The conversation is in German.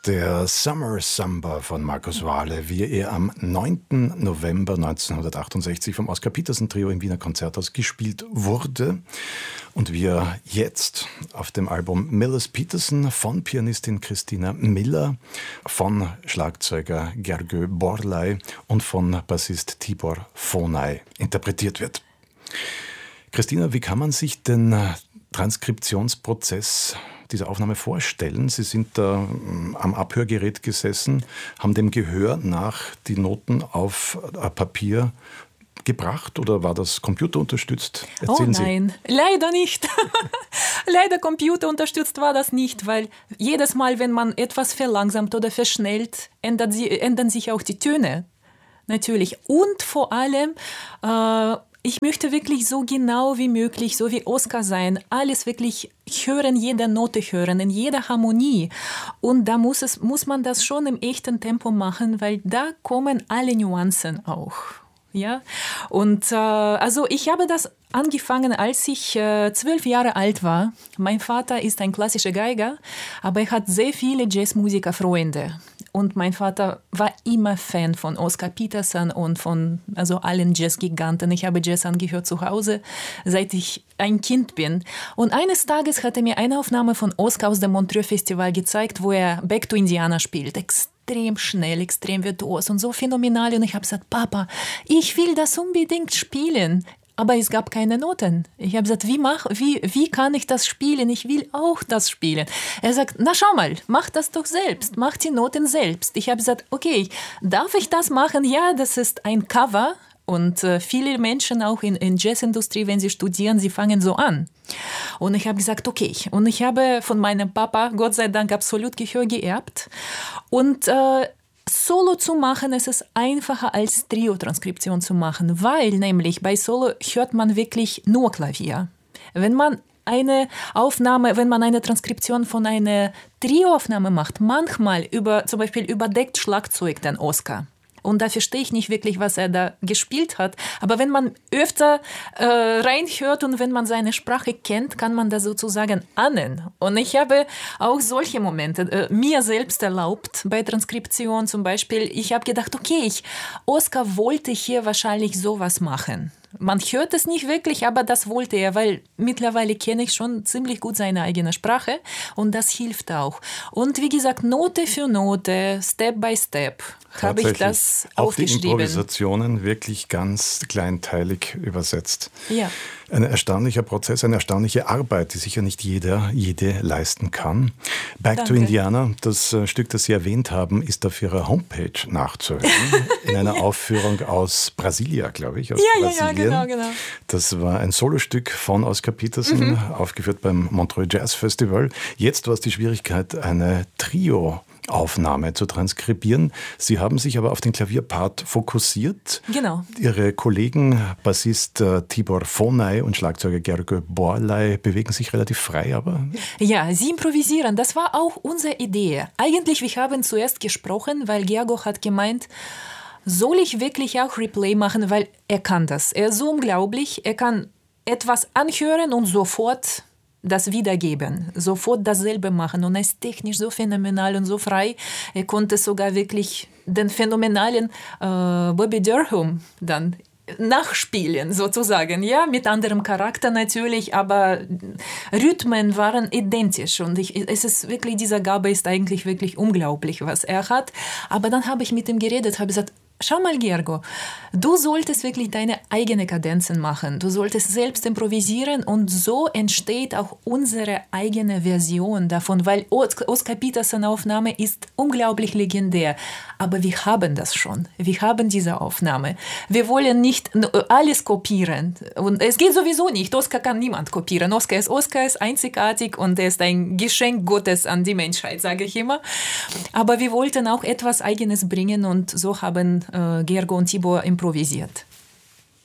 der Summer Samba von Markus Wahle, wie er am 9. November 1968 vom Oscar Peterson Trio im Wiener Konzerthaus gespielt wurde und wie er jetzt auf dem Album Miller's Peterson von Pianistin Christina Miller, von Schlagzeuger Gergő Borlai und von Bassist Tibor Fonay interpretiert wird. Christina, wie kann man sich den Transkriptionsprozess dieser Aufnahme vorstellen? Sie sind da am Abhörgerät gesessen, haben dem Gehör nach die Noten auf Papier gebracht oder war das computerunterstützt? Erzählen nein, leider nicht. Leider computerunterstützt war das nicht, weil jedes Mal, wenn man etwas verlangsamt oder verschnellt, ändern sich auch die Töne. Natürlich. Und vor allem, ich möchte wirklich so genau wie möglich, so wie Oskar sein, alles wirklich hören, jede Note hören, in jeder Harmonie. Und da muss man das schon im echten Tempo machen, weil da kommen alle Nuancen auch. Ja? Und also ich habe das angefangen, als ich 12 Jahre alt war. Mein Vater ist ein klassischer Geiger, aber er hat sehr viele Jazzmusiker-Freunde. Und mein Vater war immer Fan von Oscar Peterson und von allen Jazzgiganten. Ich habe Jazz angehört zu Hause, seit ich ein Kind bin. Und eines Tages hat er mir eine Aufnahme von Oscar aus dem Montreux Festival gezeigt, wo er Back to Indiana spielt. Extrem schnell, extrem virtuos und so phänomenal. Und ich habe gesagt, Papa, ich will das unbedingt spielen. Aber es gab keine Noten. Ich habe gesagt, wie kann ich das spielen? Ich will auch das spielen. Er sagt, na schau mal, mach das doch selbst, mach die Noten selbst. Ich habe gesagt, okay, darf ich das machen? Ja, das ist ein Cover. Und viele Menschen auch in Jazzindustrie, wenn sie studieren, sie fangen so an. Und ich habe gesagt, okay. Und ich habe von meinem Papa, Gott sei Dank, absolut Gehör geerbt. Und Solo zu machen, es ist einfacher als Trio-Transkription zu machen, weil nämlich bei Solo hört man wirklich nur Klavier. Wenn man eine Transkription von einer Trio-Aufnahme macht, manchmal zum Beispiel überdeckt Schlagzeug den Oscar. Und da verstehe ich nicht wirklich, was er da gespielt hat. Aber wenn man öfter reinhört und wenn man seine Sprache kennt, kann man das sozusagen ahnen. Und ich habe auch solche Momente mir selbst erlaubt, bei Transkription zum Beispiel. Ich habe gedacht, okay, Oscar wollte hier wahrscheinlich sowas machen. Man hört es nicht wirklich, aber das wollte er, weil mittlerweile kenne ich schon ziemlich gut seine eigene Sprache und das hilft auch. Und wie gesagt, Note für Note, Step by Step habe ich das aufgeschrieben. Auch die Improvisationen wirklich ganz kleinteilig übersetzt. Ja. Ein erstaunlicher Prozess, eine erstaunliche Arbeit, die sicher nicht jede leisten kann. Back to Indiana, das Stück, das Sie erwähnt haben, ist auf Ihrer Homepage nachzuhören. In einer Aufführung aus Brasilia, glaube ich. Ja, genau. Das war ein Solostück von Oscar Peterson, aufgeführt beim Montreux Jazz Festival. Jetzt war es die Schwierigkeit, eine Trio-Aufnahme zu transkribieren. Sie haben sich aber auf den Klavierpart fokussiert. Genau. Ihre Kollegen, Bassist Tibor Fonay und Schlagzeuger Gergő Borlai, bewegen sich relativ frei, aber... Ja, sie improvisieren. Das war auch unsere Idee. Eigentlich, wir haben zuerst gesprochen, weil Gergő hat gemeint, soll ich wirklich auch Replay machen, weil er kann das. Er ist so unglaublich, er kann etwas anhören und sofort das wiedergeben, sofort dasselbe machen. Und er ist technisch so phänomenal und so frei. Er konnte sogar wirklich den phänomenalen Bobby Durham dann nachspielen, sozusagen. Ja, mit anderem Charakter natürlich, aber Rhythmen waren identisch. Und diese Gabe ist eigentlich wirklich unglaublich, was er hat. Aber dann habe ich mit ihm geredet, habe gesagt, schau mal, Gergő, du solltest wirklich deine eigenen Kadenzen machen. Du solltest selbst improvisieren und so entsteht auch unsere eigene Version davon, weil Oscar Peterson Aufnahme ist unglaublich legendär. Aber wir haben das schon. Wir haben diese Aufnahme. Wir wollen nicht alles kopieren. Und es geht sowieso nicht. Oscar kann niemand kopieren. Oscar ist einzigartig und er ist ein Geschenk Gottes an die Menschheit, sage ich immer. Aber wir wollten auch etwas Eigenes bringen und so haben Gergő und Tibor improvisiert.